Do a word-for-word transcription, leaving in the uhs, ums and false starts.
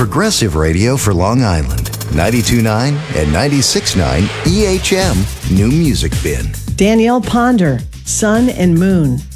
Progressive Radio for Long Island. ninety-two point nine and ninety-six point nine E H M New Music Bin. Danielle Ponder, Sun and Moon.